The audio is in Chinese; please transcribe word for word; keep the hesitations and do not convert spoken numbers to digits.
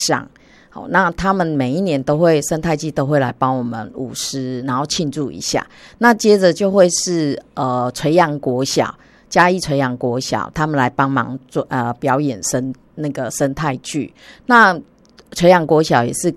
上。好，那他们每一年都会生态季都会来帮我们舞狮，然后庆祝一下。那接着就会是呃垂杨国小、嘉义垂杨国小，他们来帮忙做呃表演生那个生态剧。那垂杨国小也是